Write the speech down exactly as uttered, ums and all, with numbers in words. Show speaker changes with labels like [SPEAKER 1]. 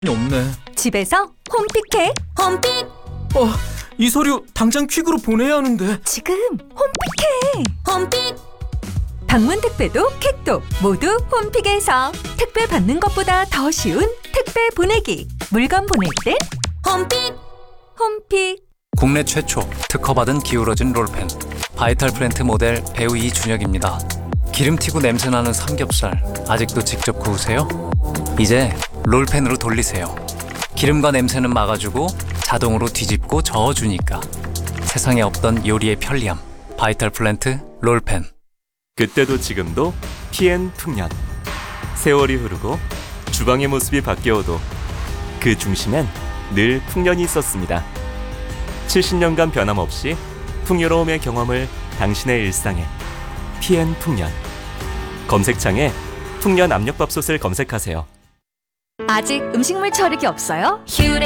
[SPEAKER 1] 없네.
[SPEAKER 2] 집에서 홈픽해. 홈픽.
[SPEAKER 1] 어, 이 서류 당장 퀵으로 보내야 하는데.
[SPEAKER 2] 지금 홈픽해. 홈픽. 방문 택배도 퀵도 모두 홈픽에서 택배 받는 것보다 더 쉬운 택배 보내기. 물건 보낼 땐 홈픽. 홈픽.
[SPEAKER 3] 국내 최초 특허받은 기울어진 롤펜 바이탈 프렌트 모델 배우 이준혁입니다. 기름 튀고 냄새나는 삼겹살 아직도 직접 구우세요? 이제 롤펜으로 돌리세요. 기름과 냄새는 막아주고 자동으로 뒤집고 저어주니까 세상에 없던 요리의 편리함. 바이탈 플랜트 롤펜.
[SPEAKER 4] 그때도 지금도 티엔 풍년. 세월이 흐르고 주방의 모습이 바뀌어도 그 중심엔 늘 풍년이 있었습니다. 칠십 년간 변함없이 풍요로움의 경험을 당신의 일상에. 티엔 풍년. 검색창에 풍년 압력밥솥을 검색하세요.
[SPEAKER 2] 아직 음식물 처리기 없어요?